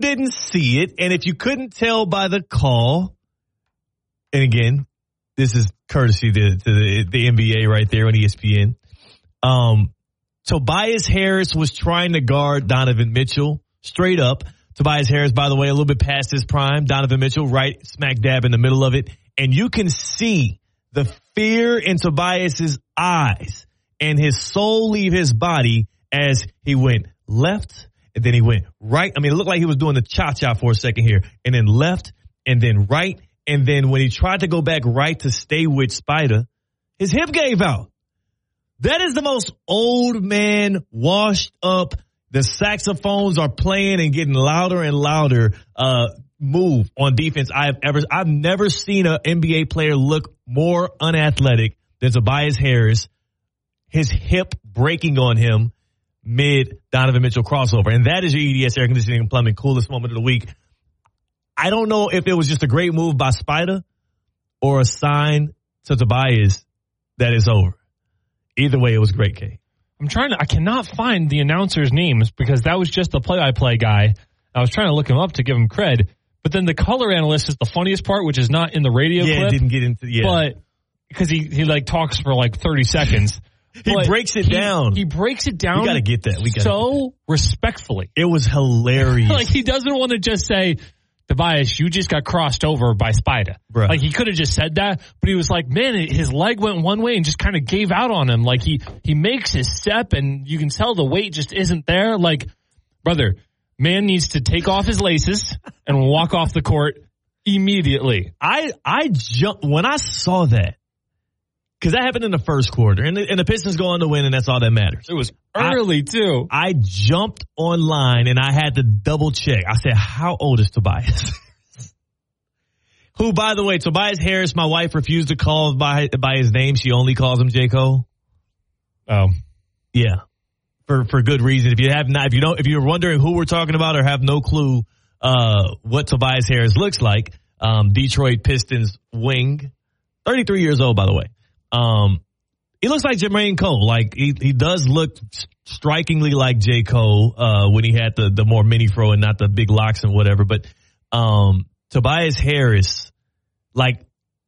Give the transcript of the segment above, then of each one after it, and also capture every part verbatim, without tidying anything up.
didn't see it, and if you couldn't tell by the call, and again, this is courtesy to, to the, the N B A right there on E S P N. Um, Tobias Harris was trying to guard Donovan Mitchell straight up. Tobias Harris, by the way, a little bit past his prime. Donovan Mitchell right smack dab in the middle of it. And you can see the fear in Tobias's eyes and his soul leave his body as he went left and then he went right. I mean, it looked like he was doing the cha-cha for a second here, and then left and then right. And then when he tried to go back right to stay with Spider, his hip gave out. That is the most old man, washed up, the saxophones are playing and getting louder and louder uh move on defense I've ever I've never seen an N B A player look more unathletic than Tobias Harris. His hip breaking on him mid Donovan Mitchell crossover. And that is your E D S Air Conditioning and Plumbing coolest moment of the week. I don't know if it was just a great move by Spider or a sign to Tobias that it's over. Either way, it was great, Kay. I'm trying to, I cannot find the announcers' names because that was just the play-by-play guy. I was trying to look him up to give him cred. But then the color analyst is the funniest part, which is not in the radio yeah, clip. Yeah, didn't get into, yeah. But, because he, he like talks for like thirty seconds. he but breaks it he, down. He breaks it down. We gotta get that. We gotta so get that. respectfully. It was hilarious. Like he doesn't want to just say, Tobias, you just got crossed over by Spida. Bruh. Like he could have just said that, but he was like, man, his leg went one way and just kind of gave out on him. Like he, he makes his step and you can tell the weight just isn't there. Like, brother, man needs to take off his laces and walk off the court immediately. I, I jumped when I saw that. Because that happened in the first quarter, and the, and the Pistons go on to win, and that's all that matters. It was early, I, too. I jumped online, and I had to double check. I said, how old is Tobias? Who, by the way, Tobias Harris, my wife refused to call by by his name. She only calls him J. Cole. Oh. Yeah. For for good reason. If you have not, if you don't, if you're wondering who we're talking about or have no clue uh, what Tobias Harris looks like, um, Detroit Pistons wing, thirty-three years old, by the way. Um, he looks like Jermaine Cole. Like he, he does look strikingly like J. Cole, uh, when he had the, the more mini fro and not the big locks and whatever. But, um, Tobias Harris, like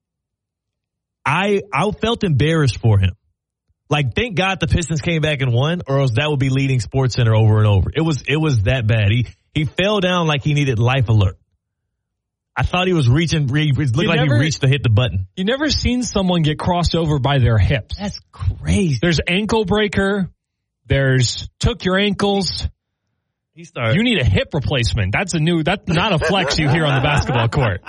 I, I felt embarrassed for him. Like, thank God the Pistons came back and won, or else that would be leading SportsCenter over and over. It was, it was that bad. He, he fell down like he needed life alert. I thought he was reaching, it looked you like never, he reached to hit the button. You never seen someone get crossed over by their hips. That's crazy. There's ankle breaker. There's took your ankles. He started. You need a hip replacement. That's a new, that's not a flex you hear on the basketball court.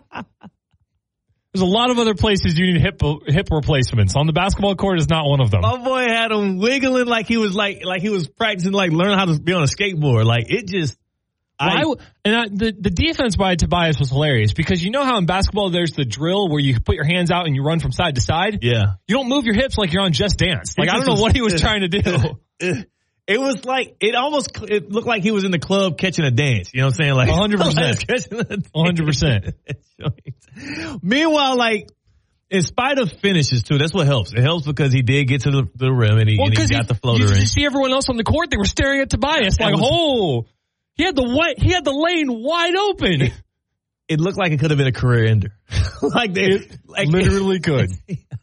There's a lot of other places you need hip hip replacements. On the basketball court is not one of them. My boy had him wiggling like he was like, like he was practicing, like learning how to be on a skateboard. Like it just, I, I, and I, the, the defense by Tobias was hilarious because you know how in basketball there's the drill where you put your hands out and you run from side to side? Yeah. You don't move your hips like you're on Just Dance. Like, I don't know what he was trying to do. It was like, it almost, it looked like he was in the club catching a dance. You know what I'm saying? Like one hundred percent. one hundred percent. Meanwhile, like, in spite of finishes, too, that's what helps. It helps because he did get to the, the rim and he, well, and he got he, the floater you, in. You see everyone else on the court, they were staring at Tobias like, was, oh. He had the white, he had the lane wide open. It, it looked like it could have been a career ender. like they it like, literally could.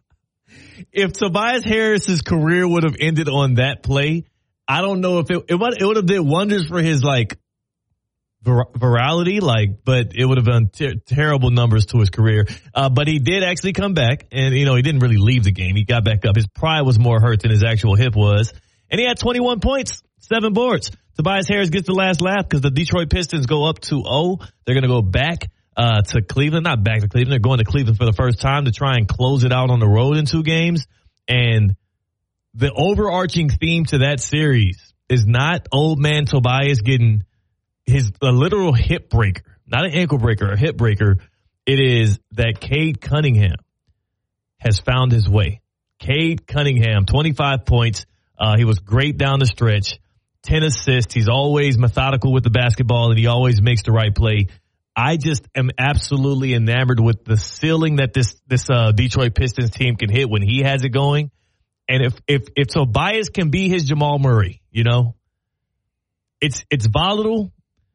If Tobias Harris's career would have ended on that play, I don't know if it it would, it would have did wonders for his like vir- virality, like, but it would have done ter- terrible numbers to his career. Uh, but he did actually come back, and you know he didn't really leave the game. He got back up. His pride was more hurt than his actual hip was, and he had twenty-one points, seven boards. Tobias Harris gets the last laugh because the Detroit Pistons go up two oh. They're going to go back uh, to Cleveland. Not back to Cleveland. They're going to Cleveland for the first time to try and close it out on the road in two games. And the overarching theme to that series is not old man Tobias getting his a literal hip breaker, not an ankle breaker, a hip breaker. It is that Cade Cunningham has found his way. Cade Cunningham, twenty-five points. Uh, he was great down the stretch. ten assists. He's always methodical with the basketball, and he always makes the right play. I just am absolutely enamored with the ceiling that this this uh, Detroit Pistons team can hit when he has it going. And if if if Tobias can be his Jamal Murray, you know, it's it's volatile.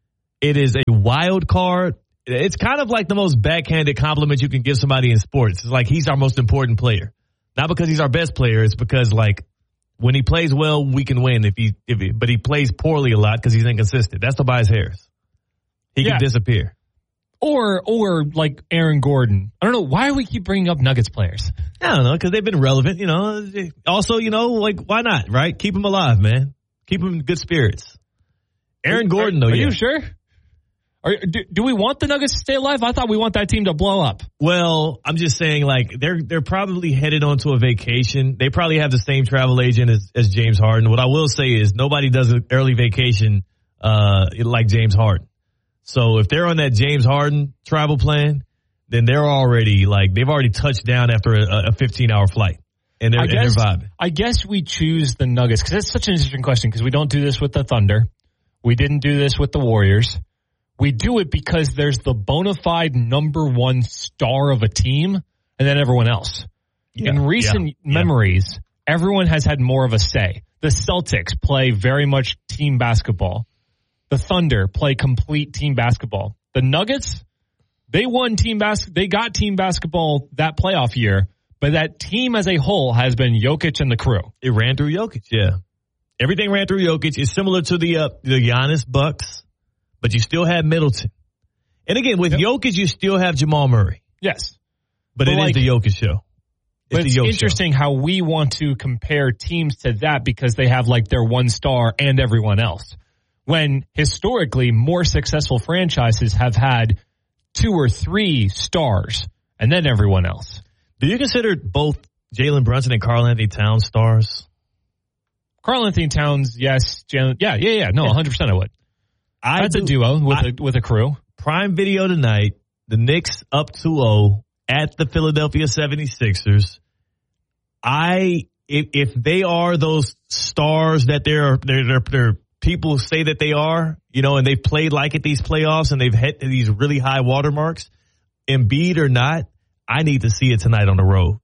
It is a wild card. It's kind of like the most backhanded compliment you can give somebody in sports. It's like he's our most important player. Not because he's our best player. It's because, like, when he plays well, we can win. If he, if he, but he plays poorly a lot because he's inconsistent. That's Tobias Harris. He yeah. can disappear. Or, or like Aaron Gordon. I don't know. Why do we keep bringing up Nuggets players? I don't know, because they've been relevant, you know. Also, you know, like, why not, right? Keep them alive, man. Keep them in good spirits. Aaron Gordon, though, Are yeah. you sure? Are, do, do we want the Nuggets to stay alive? I thought we want that team to blow up. Well, I'm just saying, like, they're they're probably headed onto a vacation. They probably have the same travel agent as, as James Harden. What I will say is nobody does an early vacation uh, like James Harden. So if they're on that James Harden travel plan, then they're already, like, they've already touched down after a fifteen-hour flight. And they're, I guess, and they're vibing. I guess we choose the Nuggets because that's such an interesting question because we don't do this with the Thunder. We didn't do this with the Warriors. We do it because there's the bona fide number one star of a team and then everyone else. Yeah, In recent yeah, memories, yeah. everyone has had more of a say. The Celtics play very much team basketball. The Thunder play complete team basketball. The Nuggets, they won team bas- they got team basketball that playoff year, but that team as a whole has been Jokic and the crew. It ran through Jokic, yeah. Everything ran through Jokic. It's similar to the uh, the Giannis Bucks. But you still have Middleton. And again, with yep. Jokic, you still have Jamal Murray. Yes. But, but it like, is the Jokic show. It's but it's the interesting show. how we want to compare teams to that because they have like their one star and everyone else. When historically, more successful franchises have had two or three stars and then everyone else. Do you consider both Jalen Brunson and Karl Anthony Towns stars? Karl Anthony Towns, yes. Jalen, yeah, yeah, yeah. No, one hundred percent I would. I That's do, a duo with I, a with a crew. Prime Video tonight. The Knicks up two oh at the Philadelphia seventy-sixers. I if, if they are those stars that they're they're, they're they're people say that they are, you know, and they've played like it these playoffs and they've hit these really high watermarks, Embiid or not, I need to see it tonight on the road.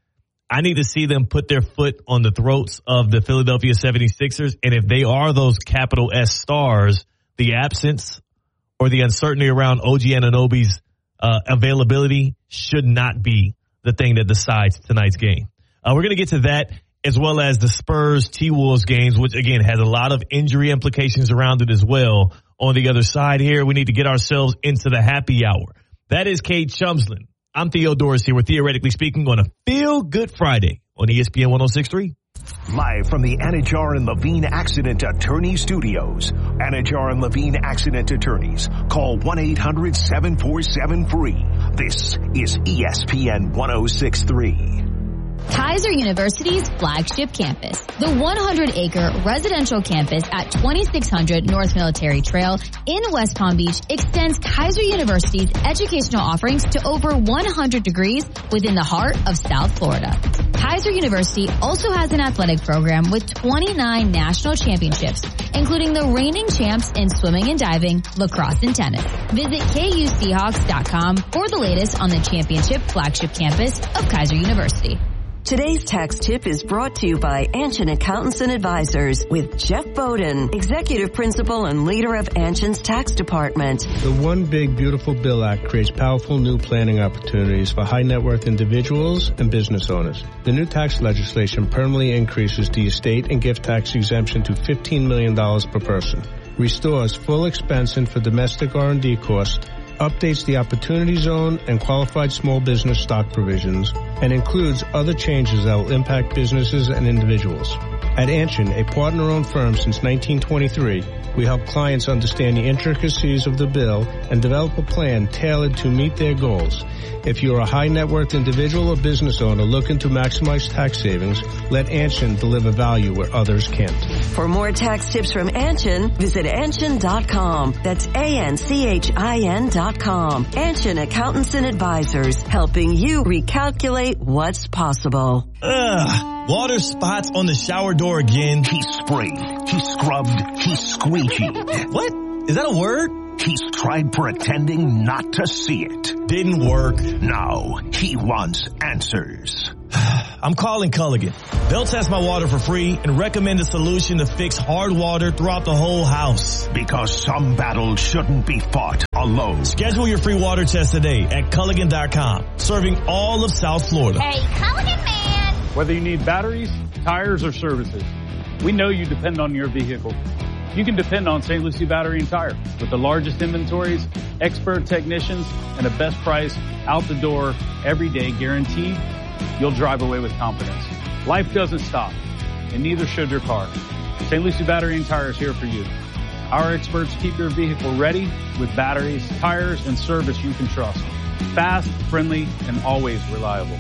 I need to see them put their foot on the throats of the Philadelphia seventy-sixers. And if they are those capital S stars, the absence or the uncertainty around O G Anunoby's uh, availability should not be the thing that decides tonight's game. Uh, we're going to get to that as well as the Spurs T-Wolves games, which, again, has a lot of injury implications around it as well. On the other side here, we need to get ourselves into the happy hour. That is Cade Chumsland. I'm Theo Doris here with Theoretically Speaking on a Feel Good Friday on E S P N one oh six point three. Live from the Anajar and Levine Accident Attorney Studios. Anajar and Levine Accident Attorneys. Call one eight hundred seven four seven free. This is E S P N one oh six point three. Kaiser University's flagship campus, the one hundred acre residential campus at twenty-six hundred North Military Trail in West Palm Beach, extends Kaiser University's educational offerings to over one hundred degrees within the heart of South Florida. Kaiser University also has an athletic program with twenty-nine national championships, including the reigning champs in swimming and diving, lacrosse, and tennis. Visit K U Seahawks dot com for the latest on the championship flagship campus of Kaiser University. Today's tax tip is brought to you by Anshin Accountants and Advisors with Jeff Bowden, Executive Principal and leader of Anshin's Tax Department. The One Big Beautiful Bill Act creates powerful new planning opportunities for high net worth individuals and business owners. The new tax legislation permanently increases the estate and gift tax exemption to fifteen million dollars per person, restores full expensing for domestic R and D costs, updates the Opportunity Zone and qualified small business stock provisions, and includes other changes that will impact businesses and individuals. At Anshin, a partner-owned firm since nineteen twenty-three, we help clients understand the intricacies of the bill and develop a plan tailored to meet their goals. If you're a high-net-worth individual or business owner looking to maximize tax savings, let Anshin deliver value where others can't. For more tax tips from Anshin, visit Anshin dot com. That's A N C H I N dot com. Anshin Accountants and Advisors, helping you recalculate what's possible. Ugh. Water spots on the shower door again. He sprayed, he scrubbed, he squeegeed. What? Is that a word? He's tried pretending not to see it. Didn't work. Now, he wants answers. I I'm calling Culligan. They'll test my water for free and recommend a solution to fix hard water throughout the whole house. Because some battles shouldn't be fought alone. Schedule your free water test today at Culligan dot com, serving all of South Florida. Hey, Culligan man! Whether you need batteries, tires, or services, we know you depend on your vehicle. You can depend on Saint Lucie Battery and Tire. With the largest inventories, expert technicians, and the best price out the door every day guaranteed, you'll drive away with confidence. Life doesn't stop, and neither should your car. Saint Lucie Battery and Tire is here for you. Our experts keep your vehicle ready with batteries, tires, and service you can trust. Fast, friendly, and always reliable.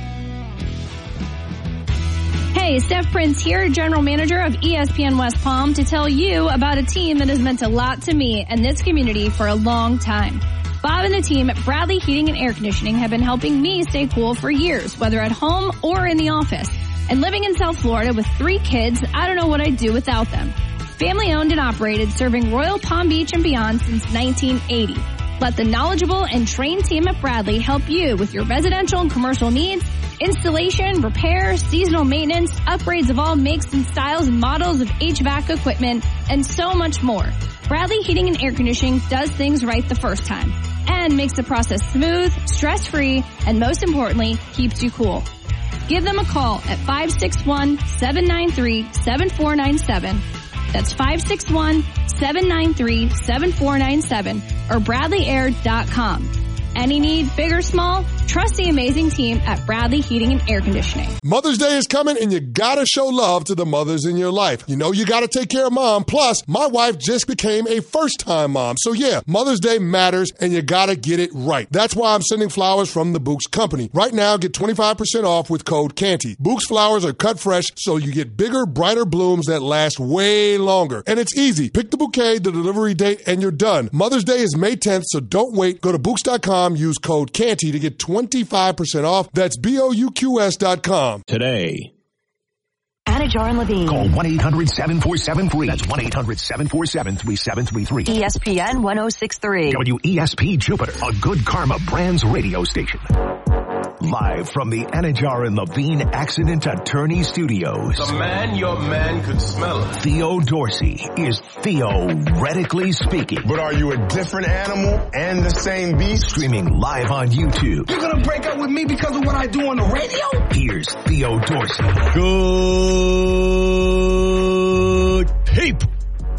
Hey, Steph Prince here, General Manager of E S P N West Palm, to tell you about a team that has meant a lot to me and this community for a long time. Bob and the team at Bradley Heating and Air Conditioning have been helping me stay cool for years, whether at home or in the office. And living in South Florida with three kids, I don't know what I'd do without them. Family owned and operated, serving Royal Palm Beach and beyond since nineteen eighty. Let the knowledgeable and trained team at Bradley help you with your residential and commercial needs, installation, repair, seasonal maintenance, upgrades of all makes and styles and models of H V A C equipment, and so much more. Bradley Heating and Air Conditioning does things right the first time and makes the process smooth, stress-free, and most importantly, keeps you cool. Give them a call at five six one, seven nine three, seven four nine seven. That's five six one, seven nine three, seven four nine seven or bradley air dot com. Any need, big or small, trust the amazing team at Bradley Heating and Air Conditioning. Mother's Day is coming and you gotta show love to the mothers in your life. You know you gotta take care of mom. Plus, my wife just became a first-time mom. So yeah, Mother's Day matters and you gotta get it right. That's why I'm sending flowers from the Books Company. Right now, get twenty-five percent off with code Canty. Books flowers are cut fresh so you get bigger, brighter blooms that last way longer. And it's easy. Pick the bouquet, the delivery date, and you're done. Mother's Day is May tenth, so don't wait. Go to Books dot com. Use code Canty to get twenty-five percent off. That's B O U Q S dot com. Today. Anajar and Levine. Call one eight hundred seven four seven free. That's one eight hundred seven four seven three seven three three. E S P N ten sixty-three. W E S P Jupiter, a Good Karma Brands radio station. Live from the Anajar and Levine Accident Attorney Studios. The man your man could smell it. Theo Dorsey is theoretically speaking. But are you a different animal and the same beast? Streaming live on YouTube. You're gonna break up with me because of what I do on the radio? Here's Theo Dorsey. Good people.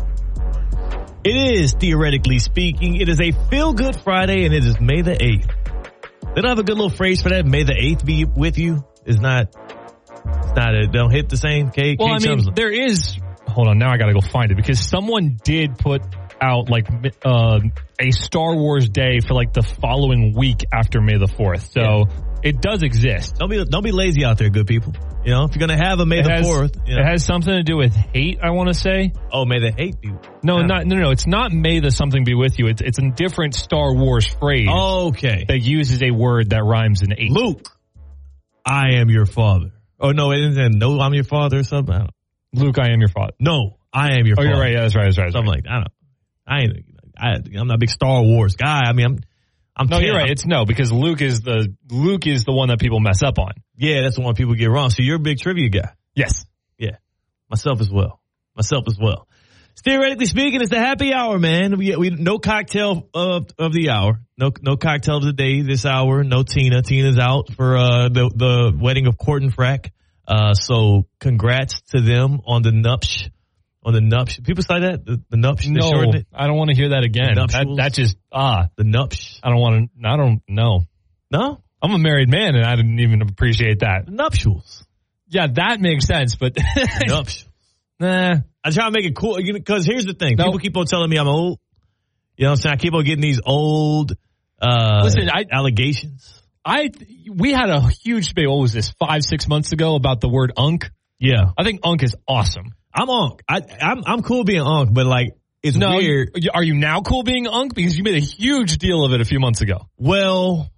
It is theoretically speaking. It is a feel-good Friday, and it is May the eighth. They don't have a good little phrase for that. May the eighth be with you. It's not. It's not. A, don't hit the same. K, well, K I mean, Chumsley. there is. Hold on, now I got to go find it because someone did put out like uh, a Star Wars Day for like the following week after May the fourth. So yeah. It does exist. Don't be don't be lazy out there, good people. You know, if you're gonna have a May it the has, fourth, you know. It has something to do with hate. I want to say. Oh, may the hate be. No, not no, no. It's not May the something be with you. It's it's a different Star Wars phrase. Okay. That uses a word that rhymes in eight. Luke, I am your father. Oh no, it isn't. No, I'm your father or something. I don't. Luke, I am your father. No, I am your. Oh, father. You're right. Yeah, that's right. That's right. Something right. like I don't. I ain't. I, I'm not a big Star Wars guy. I mean, I'm. I'm no, ten, you're right. I'm, it's no because Luke is the Luke is the one that people mess up on. Yeah, that's the one people get wrong. So you're a big trivia guy. Yes. Yeah. Myself as well. Myself as well. Theoretically speaking, it's the happy hour, man. We we no cocktail of of the hour. No no cocktail of the day this hour. No Tina. Tina's out for uh the the wedding of Court and Frack. Uh, so congrats to them on the nuptials. On the nuptials. People say that? The, the nuptials? No, I don't want to hear that again. That, that just, ah. The nuptials. I don't want to, I don't know. No? I'm a married man and I didn't even appreciate that. The nuptials. Yeah, that makes sense, but. Nuptials. Nah. I try to make it cool, because here's the thing. Nope. People keep on telling me I'm old. You know what I'm saying? I keep on getting these old, uh, Listen, I, allegations. I, we had a huge debate, what was this, five, six months ago about the word unk? Yeah. I think unk is awesome. I'm unk. I, I'm I'm cool being unk, but like it's no, weird. You, are you now cool being unk? Because you made a huge deal of it a few months ago. Well,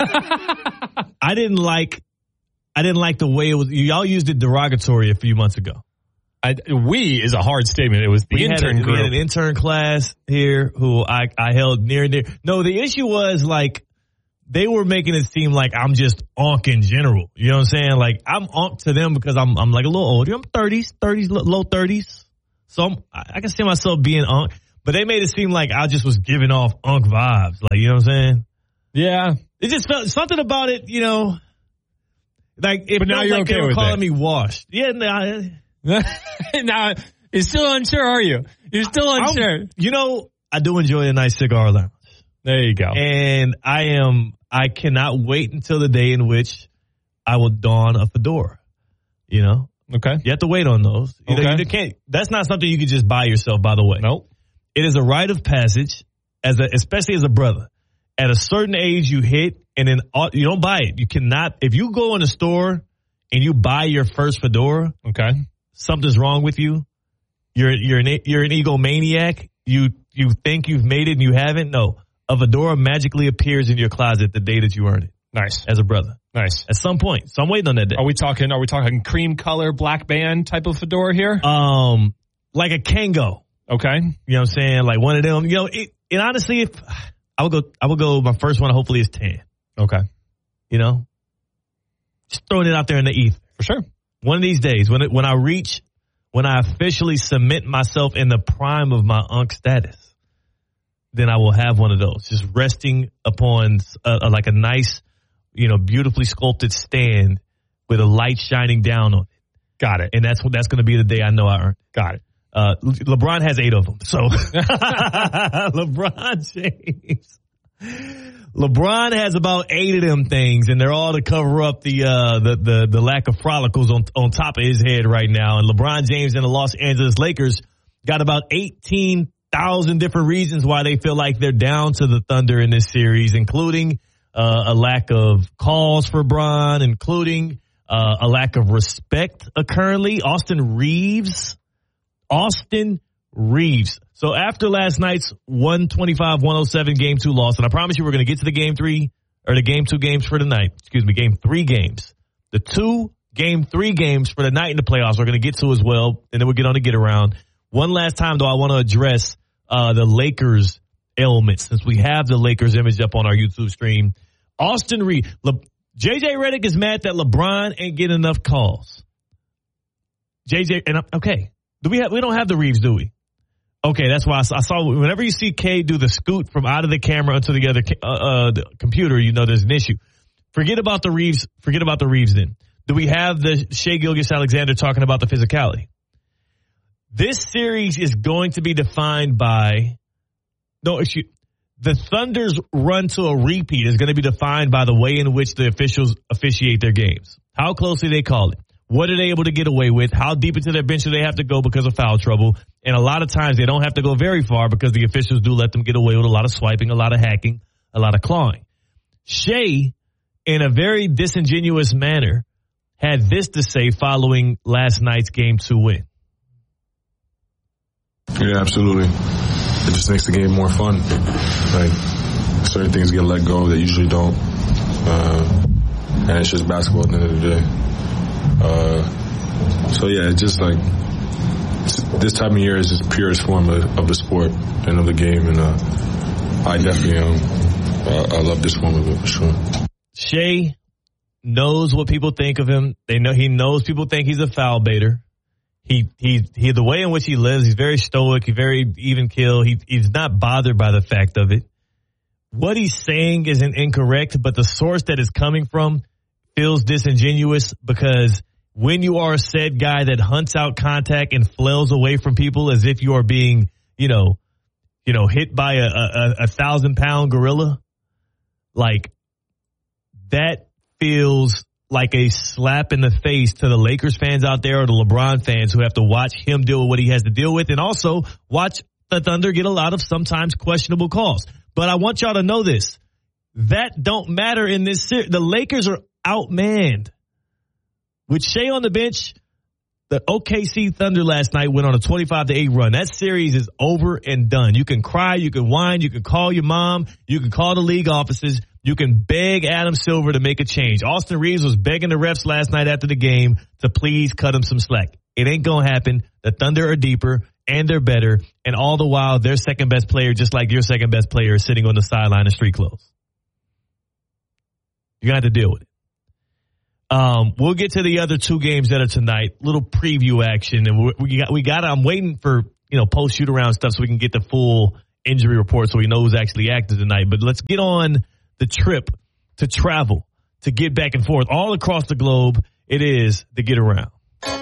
I didn't like I didn't like the way it was. Y'all used it derogatory a few months ago. I, we is a hard statement. It was the we intern had a, group. We had an intern class here who I I held near and dear. No, the issue was like they were making it seem like I'm just Unc in general. You know what I'm saying? Like, I'm Unc to them because I'm I'm like a little older. I'm thirties, thirties, low thirties. So I'm, I can see myself being Unc. But they made it seem like I just was giving off Unc vibes. Like, you know what I'm saying? Yeah. It just felt something about it, you know. Like, it but now felt you're like okay they were with calling it. me washed. Yeah, nah, now, you're still unsure, are you? You're still unsure. I'm, you know, I do enjoy a nice cigar lounge. There you go. And I am, I cannot wait until the day in which I will don a fedora. You know? Okay. You have to wait on those. You okay. know, you can't, that's not something you can just buy yourself, by the way. Nope. It is a rite of passage, as a, especially as a brother. At a certain age, you hit, and then you don't buy it. You cannot, if you go in a store and you buy your first fedora, okay, something's wrong with you. You're you're an you're an egomaniac. You you think you've made it and you haven't. No, a fedora magically appears in your closet the day that you earn it. Nice, as a brother. Nice. At some point, so I'm waiting on that day. Are we talking? Are we talking cream color black band type of fedora here? Um, like a Kango. Okay, you know what I'm saying? Like one of them. You know, it, and honestly, if I would go, I would go. My first one, hopefully, is tan. Okay, you know, just throwing it out there in the ether for sure. One of these days, when it, when I reach, when I officially cement myself in the prime of my Unc status, then I will have one of those, just resting upon a, a, like a nice, you know, beautifully sculpted stand with a light shining down on it. Got it. And that's that's going to be the day I know I earned. Got it. Uh, Le- LeBron has eight of them, so LeBron James. LeBron has about eight of them things, and they're all to cover up the uh, the, the the lack of follicles on on top of his head right now. And LeBron James and the Los Angeles Lakers got about eighteen thousand different reasons why they feel like they're down to the Thunder in this series, including uh, a lack of calls for Bron, including uh, a lack of respect uh, currently. Austin Reeves, Austin Reeves. So after last night's one twenty-five one oh seven game two loss, and I promise you we're going to get to the game three, or the game two games for tonight. Excuse me, game three games. The two game three games for the night in the playoffs we're going to get to as well, and then we'll get on to get around. One last time, though, I want to address uh, the Lakers ailments, since we have the Lakers image up on our YouTube stream. Austin Reeves. Le- J J Redick is mad that LeBron ain't getting enough calls. J J, and okay, do we have? We don't have the Reeves, do we? Okay, that's why I saw, I saw whenever you see K do the scoot from out of the camera onto the other uh, uh, the computer, you know there's an issue. Forget about the Reeves. Forget about the Reeves then. Do we have the Shai Gilgeous-Alexander talking about the physicality? This series is going to be defined by, no, excuse, the Thunder's run to a repeat is going to be defined by the way in which the officials officiate their games. How closely they call it. What are they able to get away with? How deep into their bench do they have to go because of foul trouble? And a lot of times they don't have to go very far because the officials do let them get away with a lot of swiping, a lot of hacking, a lot of clawing. Shai, in a very disingenuous manner, had this to say following last night's game two win. Yeah, absolutely. It just makes the game more fun. Like, certain things get let go that usually don't. Uh, and it's just basketball at the end of the day. Uh, so yeah, it's just like, this time of year is just purest form of, of the sport and of the game. And uh, I definitely, um, uh, I love this form of it for sure. Shai knows what people think of him. They know, he knows people think he's a foul baiter. He, he, he, the way in which he lives, he's very stoic, he's very even keel. He, he's not bothered by the fact of it. What he's saying isn't incorrect, but the source that it's coming from feels disingenuous, because when you are a said guy that hunts out contact and flails away from people as if you are being, you know, you know, hit by a, a, a thousand pound gorilla, like that feels like a slap in the face to the Lakers fans out there or the LeBron fans who have to watch him deal with what he has to deal with, and also watch the Thunder get a lot of sometimes questionable calls. But I want y'all to know this. That don't matter in this series. The Lakers are outmanned. With Shai on the bench, the O K C Thunder last night went on a twenty-five to eight run. That series is over and done. You can cry, you can whine, you can call your mom, you can call the league offices. You can beg Adam Silver to make a change. Austin Reeves was begging the refs last night after the game to please cut him some slack. It ain't going to happen. The Thunder are deeper and they're better. And all the while, their second best player, just like your second best player, is sitting on the sideline in street clothes. You're going to have to deal with it. Um, we'll get to the other two games that are tonight. Little preview action, and we, we got we got. I'm waiting for you know post shoot around stuff so we can get the full injury report so we know who's actually active tonight. But let's get on the trip to travel to get back and forth all across the globe. It is the Get Around.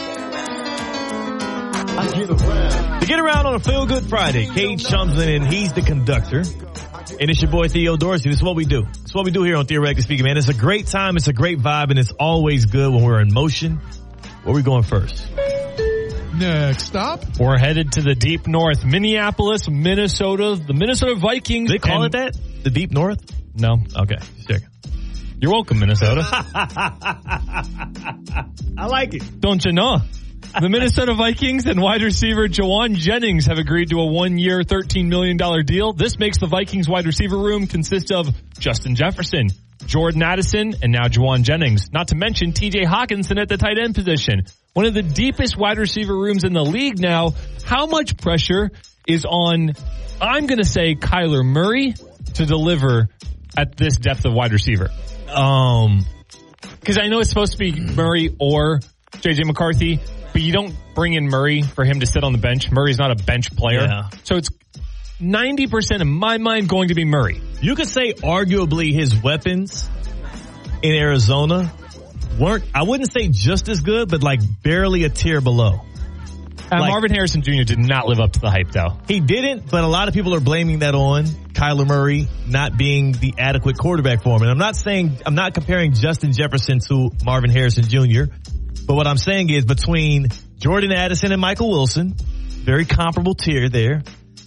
I get around. The Get Around on a Feel Good Friday. Cade Shumslin, and he's the conductor. And it's your boy Theo Dorsey. This is what we do. It's what we do here on Theoretically Speaking, man. It's a great time. It's a great vibe, and it's always good when we're in motion. Where are we going first? Next stop. We're headed to the deep north. Minneapolis, Minnesota. The Minnesota Vikings. Do they call it that? The deep north? No. Okay. Just checking. You're welcome, Minnesota. I like it. Don't you know? The Minnesota Vikings and wide receiver Jauan Jennings have agreed to a one-year, thirteen million dollars deal. This makes the Vikings wide receiver room consist of Justin Jefferson, Jordan Addison, and now Jauan Jennings. Not to mention T J Hawkinson at the tight end position. One of the deepest wide receiver rooms in the league now. How much pressure is on, I'm going to say, Kyler Murray to deliver at this depth of wide receiver? Um, because I know it's supposed to be Murray or J J McCarthy, but you don't bring in Murray for him to sit on the bench. Murray's not a bench player. Yeah. So it's ninety percent in my mind going to be Murray. You could say arguably his weapons in Arizona weren't, I wouldn't say just as good, but like barely a tier below. Uh, like, Marvin Harrison Junior did not live up to the hype, though. He didn't, but a lot of people are blaming that on Kyler Murray not being the adequate quarterback for him. And I'm not saying, I'm not comparing Justin Jefferson to Marvin Harrison Junior, but what I'm saying is between Jordan Addison and Michael Wilson, very comparable tier there.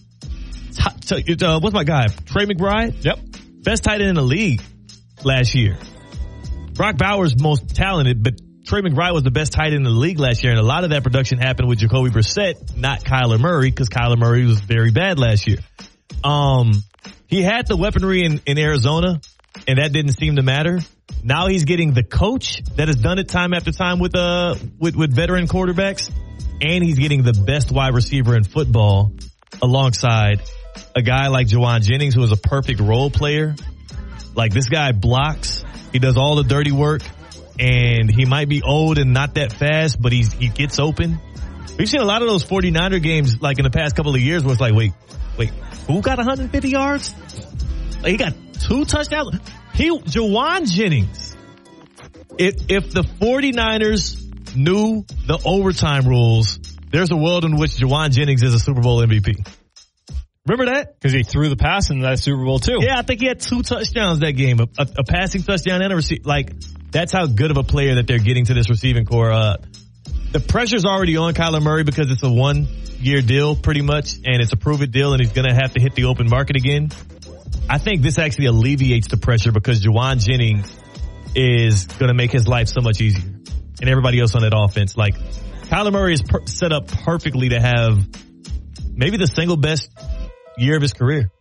Uh, what's my guy? Trey McBride? Yep. Best tight end in the league last year. Brock Bowers most talented, but Trey McBride was the best tight end in the league last year, and a lot of that production happened with Jacoby Brissett, not Kyler Murray, because Kyler Murray was very bad last year. Um, he had the weaponry in, in Arizona, and that didn't seem to matter. Now he's getting the coach that has done it time after time with uh with, with veteran quarterbacks, and he's getting the best wide receiver in football alongside a guy like Jauan Jennings, who is a perfect role player. Like, this guy blocks. He does all the dirty work, and he might be old and not that fast, but he's he gets open. We've seen a lot of those 49er games, like in the past couple of years, where it's like, wait, wait, who got one hundred fifty yards? Like, he got two touchdowns. He, Jauan Jennings, if, if the 49ers knew the overtime rules, there's a world in which Jauan Jennings is a Super Bowl M V P. Remember that? Because he threw the pass in that Super Bowl too. Yeah, I think he had two touchdowns that game, a, a, a passing touchdown and a receive. Like, that's how good of a player that they're getting to this receiving core. Uh, the pressure's already on Kyler Murray because it's a one-year deal pretty much, and it's a prove-it deal, and he's going to have to hit the open market again. I think this actually alleviates the pressure because Jauan Jennings is going to make his life so much easier, and everybody else on that offense. Like, Kyler Murray is per- set up perfectly to have maybe the single best year of his career.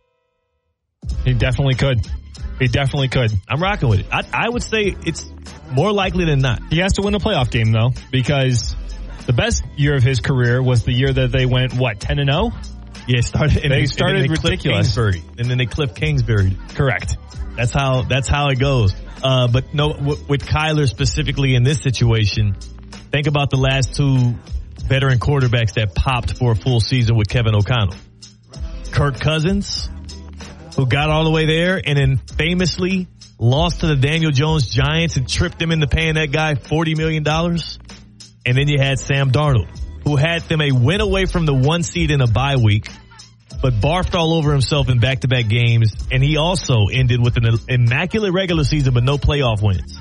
He definitely could. He definitely could. I'm rocking with it. I, I would say it's more likely than not. He has to win a playoff game, though, because the best year of his career was the year that they went, what, ten and oh? Yeah, started, and they they started and then they ridiculous. Kingsbury, and then they Cliff Kingsbury. Correct. That's how that's how it goes. Uh, but no, w- with Kyler specifically in this situation, think about the last two veteran quarterbacks that popped for a full season with Kevin O'Connell. Kirk Cousins, who got all the way there and then famously lost to the Daniel Jones Giants and tripped them into paying that guy forty million dollars. And then you had Sam Darnold, who had them a win away from the one seed in a bye week, but barfed all over himself in back-to-back games. And he also ended with an immaculate regular season, but no playoff wins.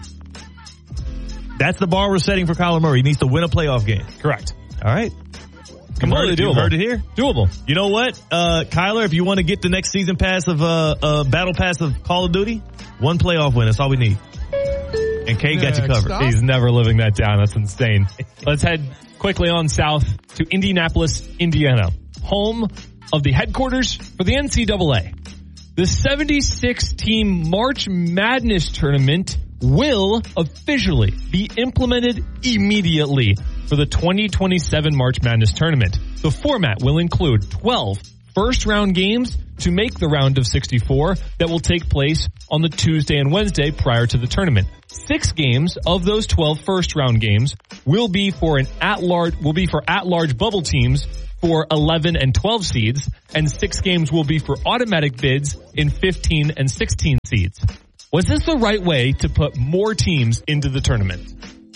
That's the bar we're setting for Kyler Murray. He needs to win a playoff game. Correct. All right. Completely doable. You heard it here. Doable. You know what, uh, Kyler, if you want to get the next season pass of, uh, uh, battle pass of Call of Duty, one playoff win. That's all we need. And Kate got you covered. Stop. He's never living that down. That's insane. Let's head quickly on south to Indianapolis, Indiana, home of the headquarters for the N C double A. The seventy-six team March Madness tournament will officially be implemented immediately for the twenty twenty-seven March Madness tournament. The format will include twelve first round games to make the round of sixty-four that will take place on the Tuesday and Wednesday prior to the tournament. Six games of those twelve first round games will be for an at-large, will be for at-large bubble teams for eleven and twelve seeds, and six games will be for automatic bids in fifteen and sixteen seeds. Was this the right way to put more teams into the tournament?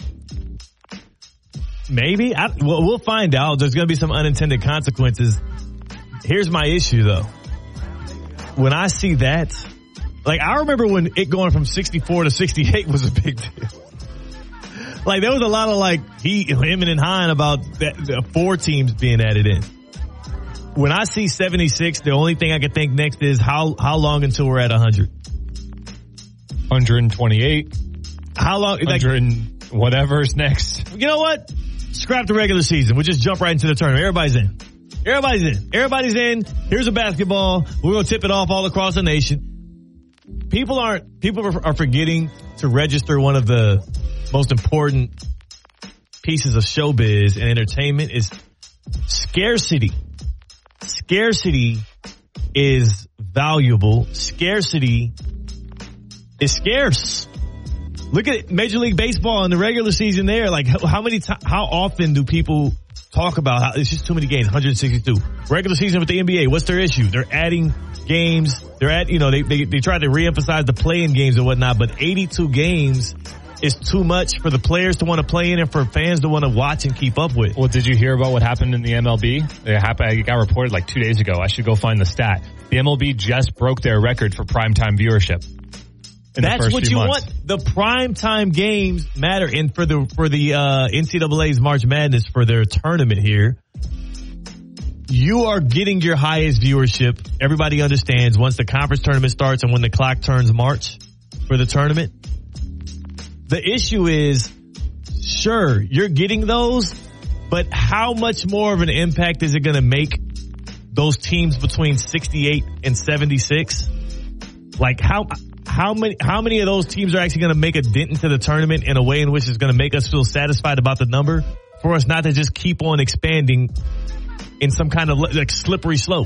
Maybe. I, well, we'll find out. There's going to be some unintended consequences. Here's my issue, though. When I see that, like, I remember when it going from sixty-four to sixty-eight was a big deal. Like, there was a lot of, like, he, him and Hein about that, the four teams being added in. When I see seventy-six, the only thing I can think next is how, how long until we're at one hundred? one twenty-eight. How long? one hundred like, whatever's next. You know what? Scrap the regular season. We'll just jump right into the tournament. Everybody's in. Everybody's in. Everybody's in. Here's a basketball. We're going to tip it off all across the nation. People aren't, people are forgetting to register one of the most important pieces of showbiz and entertainment is scarcity. Scarcity is valuable. Scarcity is scarce. Look at Major League Baseball in the regular season there. Like, how many times, how often do people talk about how it's just too many games? one hundred sixty-two. Regular season with the N B A. What's their issue? They're adding games. They're at, you know, they, they, they try to reemphasize the play-in games and whatnot, but eighty-two games is too much for the players to want to play in and for fans to want to watch and keep up with. Well, did you hear about what happened in the M L B? It happened, it got reported like two days ago. I should go find the stat. The M L B just broke their record for primetime viewership. That's what you months. want. The primetime games matter. And for the, for the, uh, N C double A's March Madness for their tournament here, you are getting your highest viewership. Everybody understands once the conference tournament starts and when the clock turns March for the tournament. The issue is, sure, you're getting those, but how much more of an impact is it going to make those teams between sixty-eight and seventy-six? Like how, how many, how many of those teams are actually going to make a dent into the tournament in a way in which it's going to make us feel satisfied about the number for us not to just keep on expanding in some kind of like slippery slope?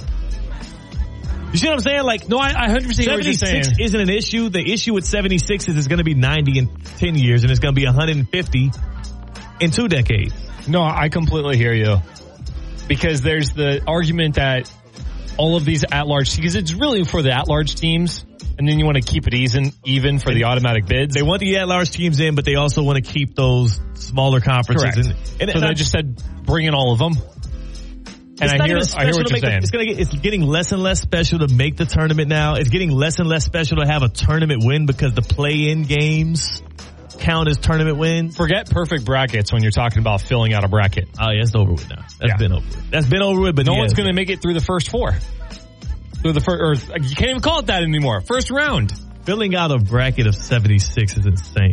You see what I'm saying? Like, no, I, I one hundred percent what you're saying. seventy-six isn't an issue. The issue with seventy-six is it's going to be ninety in ten years and it's going to be one hundred fifty in two decades. No, I completely hear you. Because there's the argument that all of these at-large, because it's really for the at-large teams, and then you want to keep it even, even for the automatic bids. They want the at-large teams in, but they also want to keep those smaller conferences. Correct. And, and so they just said, bring in all of them. And I hear, I hear what you're saying. The, it's, gonna get, it's getting less and less special to make the tournament now. It's getting less and less special to have a tournament win because the play-in games count as tournament wins. Forget perfect brackets when you're talking about filling out a bracket. Oh, yeah, it's over with now. That's yeah. been over with. That's been over with, but no yeah, one's going to make it through the first four. Through the first, or you can't even call it that anymore. First round. Filling out a bracket of seventy-six is insane.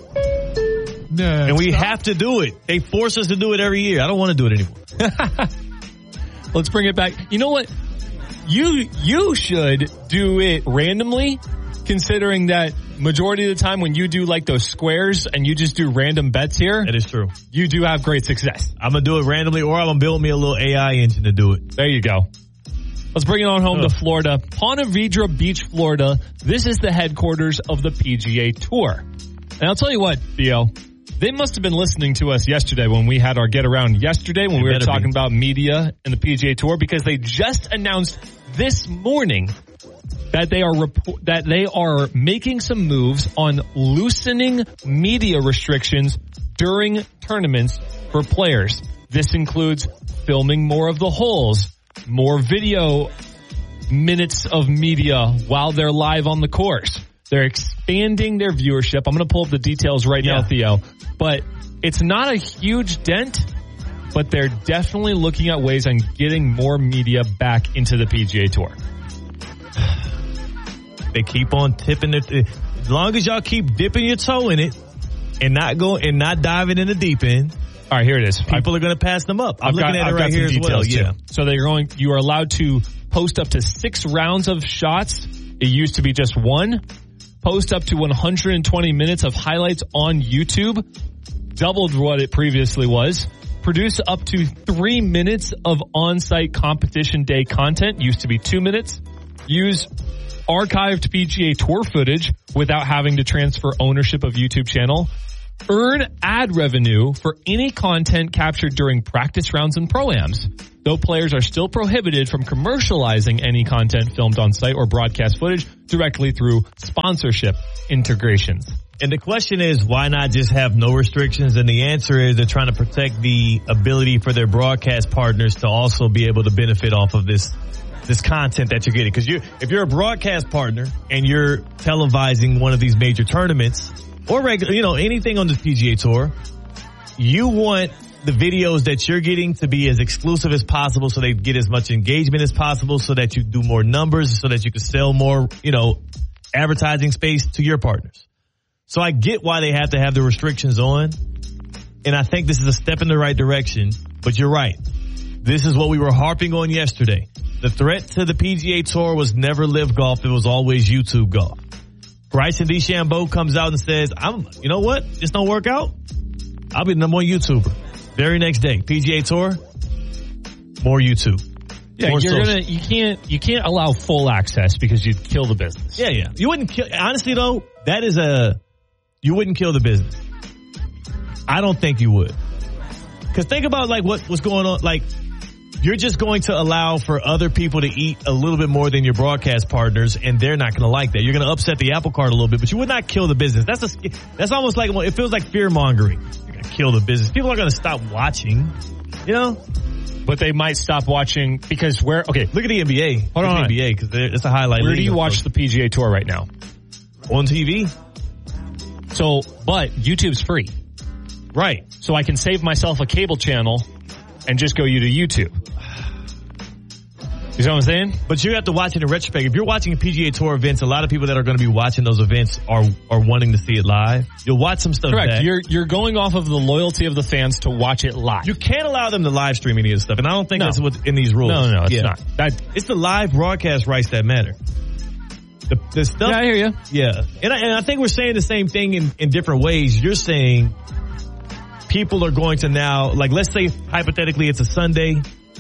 No, and we stop. have to do it. They force us to do it every year. I don't want to do it anymore. Let's bring it back. You know what? You you should do it randomly, considering that majority of the time when you do like those squares and you just do random bets here. That is true. You do have great success. I'm going to do it randomly or I'm going to build me a little A I engine to do it. There you go. Let's bring it on home Ugh. to Florida. Ponte Vedra Beach, Florida. This is the headquarters of the P G A Tour. And I'll tell you what, Theo. They must have been listening to us yesterday when we had our get around yesterday when they we were talking be. about media and the P G A Tour, because they just announced this morning that they are rep- that they are making some moves on loosening media restrictions during tournaments for players. This includes filming more of the holes, more video minutes of media while they're live on the course. They're expanding their viewership. I'm going to pull up the details right yeah. now, Theo. But it's not a huge dent, but they're definitely looking at ways on getting more media back into the P G A Tour. They keep on tipping it. As long as y'all keep dipping your toe in it and not go and not diving in the deep end. All right, here it is. People I, are going to pass them up. I'm I've looking got, at I've it right here as well. Too. Yeah. So they're going. You are allowed to post up to six rounds of shots. It used to be just one. Post up to one hundred twenty minutes of highlights on YouTube. Doubled what it previously was. produce up to three minutes of on-site competition day content. Used to be two minutes. Use archived P G A Tour footage without having to transfer ownership of YouTube channel. Earn ad revenue for any content captured during practice rounds and pro-ams, though players are still prohibited from commercializing any content filmed on site or broadcast footage directly through sponsorship integrations. And the question is, why not just have no restrictions? And the answer is they're trying to protect the ability for their broadcast partners to also be able to benefit off of this this content that you're getting. Because you, if you're a broadcast partner and you're televising one of these major tournaments or regular, you know, anything on the P G A Tour, you want the videos that you're getting to be as exclusive as possible so they get as much engagement as possible so that you do more numbers so that you can sell more, you know, advertising space to your partners. So I get why they have to have the restrictions on, and I think this is a step in the right direction, but you're right. This is what we were harping on yesterday. The threat to the P G A Tour was never Live Golf. It was always YouTube Golf. Bryson DeChambeau comes out and says, "I'm, you know what? This don't work out. I'll be the number one YouTuber." Very next day, P G A Tour, more YouTube. Yeah, more you're social. gonna, you can't, you can't allow full access because you'd kill the business. Yeah, yeah. You wouldn't kill, honestly though, that is a, you wouldn't kill the business. I don't think you would. Cause think about like what was going on, like, you're just going to allow for other people to eat a little bit more than your broadcast partners, and they're not going to like that. You're going to upset the apple cart a little bit, but you would not kill the business. That's a, that's almost like, it feels like fear mongering. You're going to kill the business. People are going to stop watching, you know? But they might stop watching because where, okay. Look at the N B A. Hold on. The N B A, because it's a highlight. Where do you watch the P G A Tour right now? On T V. So, but YouTube's free. Right. So I can save myself a cable channel and just go you to YouTube. You know what I'm saying? But you have to watch it in retrospect. If you're watching P G A Tour events, a lot of people that are going to be watching those events are are wanting to see it live. You'll watch some stuff. Correct. back. You're you're going off of the loyalty of the fans to watch it live. You can't allow them to live stream any of this stuff, and I don't think No. that's what's in these rules. No, no, no, it's yeah. not. That, It's the live broadcast rights that matter. The, the stuff. yeah, I hear you. Yeah, and I, and I think we're saying the same thing in, in different ways. You're saying people are going to now, like, let's say hypothetically it's a Sunday,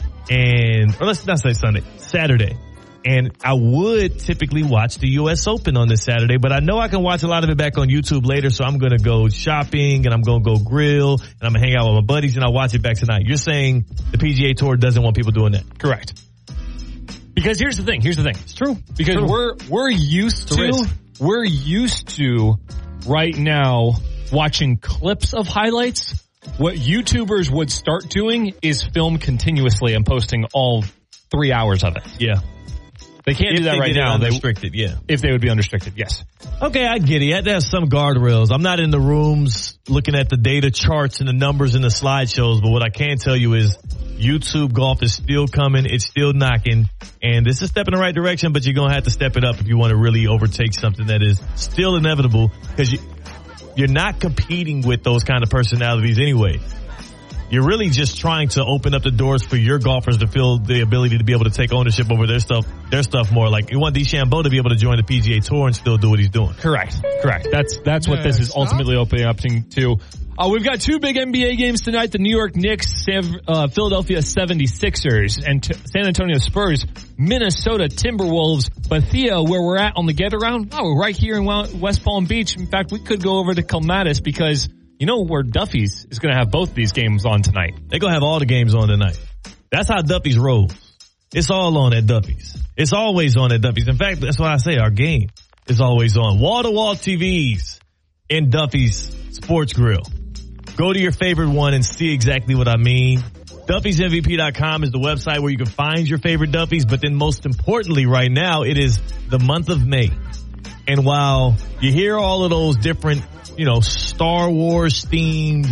and or let's not say Sunday, Saturday, and I would typically watch the U S Open on this Saturday, but I know I can watch a lot of it back on YouTube later, so I'm going to go shopping and I'm going to go grill and I'm going to hang out with my buddies and I'll watch it back tonight. You're saying the P G A Tour doesn't want people doing that? Correct. Because here's the thing. Here's the thing. It's true. Because True. we're we're used It's a to risk. we're used to right now watching clips of highlights. What YouTubers would start doing is film continuously and posting all three hours of it. Yeah. They can't If do that they right did it now. They, unrestricted, yeah. if they would be unrestricted, yes. Okay, I get it. You have to have some guardrails. I'm not in the rooms looking at the data charts and the numbers and the slideshows, but what I can tell you is YouTube Golf is still coming. It's still knocking. And this is a step in the right direction, but you're going to have to step it up if you want to really overtake something that is still inevitable because you, you're not competing with those kind of personalities anyway. You're really just trying to open up the doors for your golfers to feel the ability to be able to take ownership over their stuff, their stuff more. Like you want DeChambeau to be able to join the P G A Tour and still do what he's doing. Correct. Correct. That's that's what this is ultimately opening up to. Uh, we've got two big N B A games tonight. The New York Knicks, San, uh, Philadelphia seventy-sixers, and t- San Antonio Spurs, Minnesota Timberwolves. But Thea, where we're at on the get around, oh, we're right here in West Palm Beach. In fact, we could go over to Clematis because you know where Duffy's is going to have both these games on tonight. They're going to have all the games on tonight. That's how Duffy's rolls. It's all on at Duffy's. It's always on at Duffy's. In fact, that's why I say our game is always on. Wall-to-wall T Vs in Duffy's Sports Grill. Go to your favorite one and see exactly what I mean. Duffys M V P dot com is the website where you can find your favorite Duffys. But then most importantly right now, it is the month of May. And while you hear all of those different, you know, Star Wars themed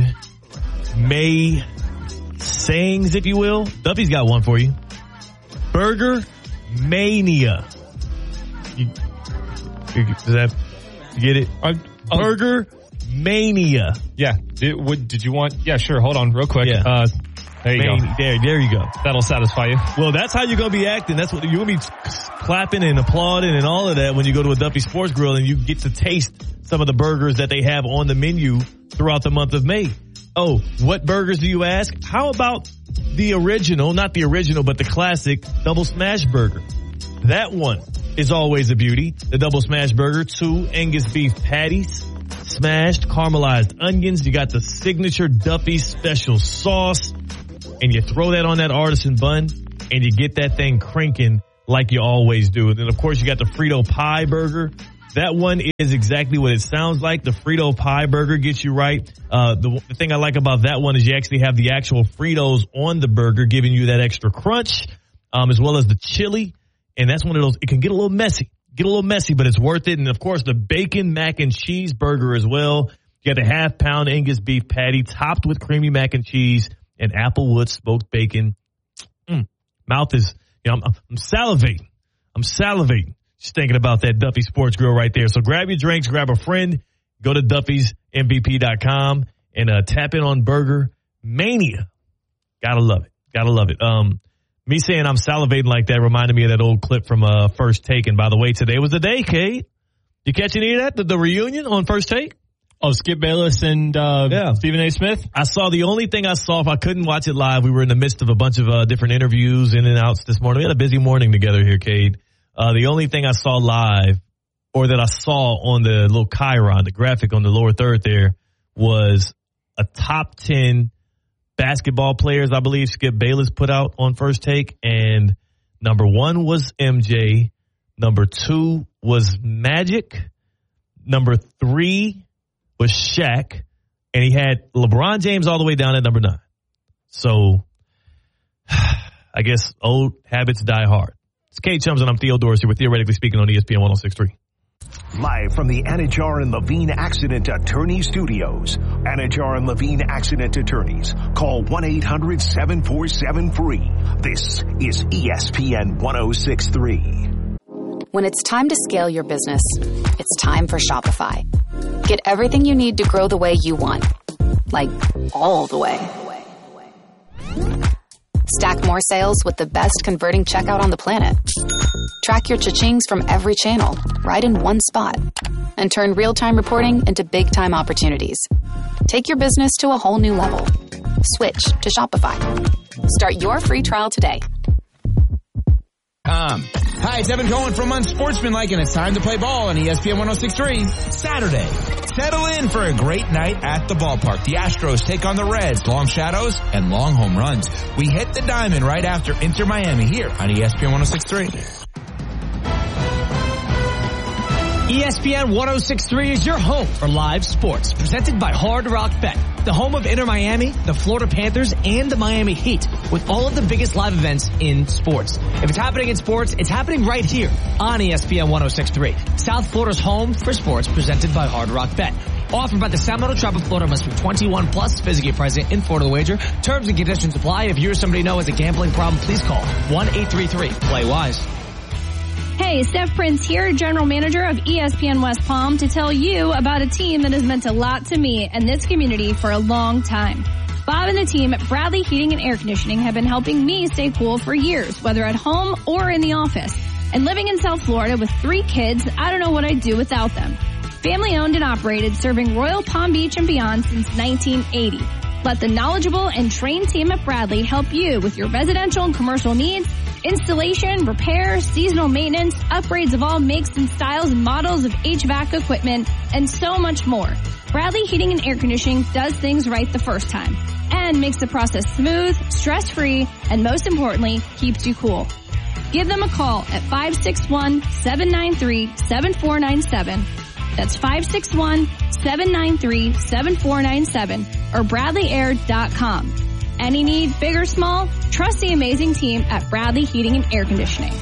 May sayings, if you will, Duffy's got one for you. Burger Mania. You, you, does that, you get it? Uh, oh. Burger Mania. Yeah. Did, what, did you want? Yeah, sure. Hold on real quick. Yeah. Uh, there you Mania. go. There, there you go. That'll satisfy you. Well, that's how you're going to be acting. That's what you're going to be clapping and applauding and all of that when you go to a Duffy Sports Grill and you get to taste some of the burgers that they have on the menu throughout the month of May. Oh, what burgers do you ask? How about the original, not the original, but the classic double smash burger? That one is always a beauty. The double smash burger, two Angus beef patties, smashed caramelized onions. You got the signature Duffy's special sauce, and you throw that on that artisan bun, and you get that thing cranking like you always do. And then, of course, you got the Frito pie burger. That one is exactly what it sounds like. The Frito pie burger gets you right. Uh, the, the thing I like about that one is you actually have the actual Fritos on the burger, giving you that extra crunch, um, as well as the chili. And that's one of those, it can get a little messy, get a little messy, but it's worth it. And of course, the bacon mac and cheese burger as well. You got a half pound Angus beef patty topped with creamy mac and cheese and Applewood smoked bacon. Mm, mouth is, you know, I'm, I'm salivating. I'm salivating. Just thinking about that Duffy Sports Grill right there. So grab your drinks, grab a friend, go to Duffy's M V P dot com and uh, tap in on Burger Mania. Gotta love it. Gotta love it. Um, me saying I'm salivating like that reminded me of that old clip from uh, First Take. And by the way, today was the day, Kate. You catch any of that? The, the reunion on First Take? Oh, Skip Bayless and uh, yeah. Stephen A. Smith? I saw the only thing I saw, if I couldn't watch it live, we were in the midst of a bunch of uh, different interviews, in and outs this morning. We had a busy morning together here, Cade. Uh, the only thing I saw live, or that I saw on the little Chiron, the graphic on the lower third there, was a top ten basketball players, I believe Skip Bayless put out on First Take. And number one was M J. Number two was Magic. Number three was Shaq. And he had LeBron James all the way down at number nine. So I guess old habits die hard. It's Kate Chums and I'm Theo Dorsey. We're Theoretically Speaking on E S P N one oh six point three. Live from the Anajar and Levine Accident Attorney Studios. Anajar and Levine Accident Attorneys. Call one eight hundred seven four seven free. This is E S P N one oh six point three. When it's time to scale your business, it's time for Shopify. Get everything you need to grow the way you want. Like, all the way. Stack more sales with the best converting checkout on the planet. Track your cha-chings from every channel, right in one spot. And turn real-time reporting into big-time opportunities. Take your business to a whole new level. Switch to Shopify. Start your free trial today. Um, hi, it's Evan Cohen from Unsportsmanlike, and it's time to play ball on E S P N one oh six point three. Saturday, settle in for a great night at the ballpark. The Astros take on the Reds, long shadows and long home runs. We hit the diamond right after Inter Miami here on E S P N one oh six point three. E S P N one oh six point three is your home for live sports, presented by Hard Rock Bet, the home of Inter Miami, the Florida Panthers, and the Miami Heat, with all of the biggest live events in sports. If it's happening in sports, it's happening right here on E S P N one oh six point three, South Florida's home for sports, presented by Hard Rock Bet. Offered by the Seminole Tribe of Florida, must be twenty-one plus, physically present in Florida to wager. Terms and conditions apply. If you or somebody you know has a gambling problem, please call one eight three three play wise. Hey, Steph Prince here, General Manager of E S P N West Palm, to tell you about a team that has meant a lot to me and this community for a long time. Bob and the team at Bradley Heating and Air Conditioning have been helping me stay cool for years, whether at home or in the office. And living in South Florida with three kids, I don't know what I'd do without them. Family owned and operated, serving Royal Palm Beach and beyond since nineteen eighty. Let the knowledgeable and trained team at Bradley help you with your residential and commercial needs, installation, repair, seasonal maintenance, upgrades of all makes and styles and models of H V A C equipment, and so much more. Bradley Heating and Air Conditioning does things right the first time and makes the process smooth, stress-free, and most importantly, keeps you cool. Give them a call at five six one, seven nine three, seven four nine seven. That's five six one, seven nine three, seven four nine seven or bradley air dot com. Any need, big or small, trust the amazing team at Bradley Heating and Air Conditioning.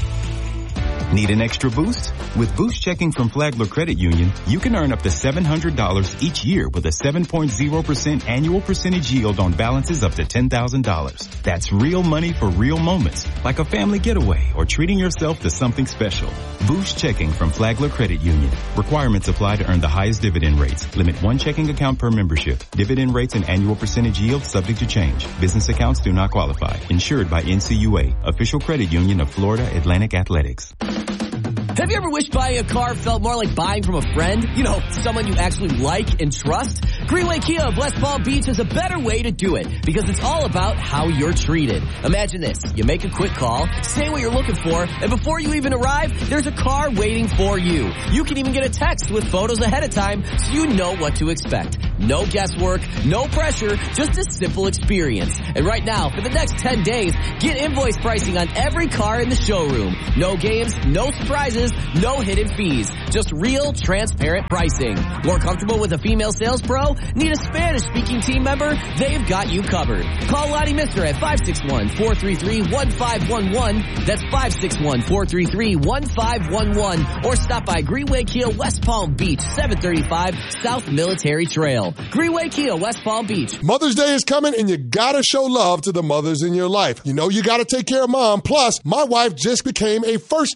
Need an extra boost? With Boost Checking from Flagler Credit Union, you can earn up to seven hundred dollars each year with a seven point zero percent annual percentage yield on balances up to ten thousand dollars. That's real money for real moments, like a family getaway or treating yourself to something special. Boost Checking from Flagler Credit Union. Requirements apply to earn the highest dividend rates. Limit one checking account per membership. Dividend rates and annual percentage yield subject to change. Business accounts do not qualify. Insured by N C U A, official credit union of Florida Atlantic Athletics. Have you ever wished buying a car felt more like buying from a friend? You know, someone you actually like and trust? Greenway Kia of West Palm Beach is a better way to do it because it's all about how you're treated. Imagine this. You make a quick call, say what you're looking for, and before you even arrive, there's a car waiting for you. You can even get a text with photos ahead of time so you know what to expect. No guesswork, no pressure, just a simple experience. And right now, for the next ten days, get invoice pricing on every car in the showroom. No games, no surprises, no hidden fees. Just real, transparent pricing. More comfortable with a female sales pro? Need a Spanish-speaking team member? They've got you covered. Call Lottie Mister at five six one, four three three, one five one one. That's five six one, four three three, one five one one. Or stop by Greenway Kia West Palm Beach, seven thirty-five South Military Trail. Greenway Kia West Palm Beach. Mother's Day is coming and you gotta show love to the mothers in your life. You know you gotta take care of mom. Plus, my wife just became a first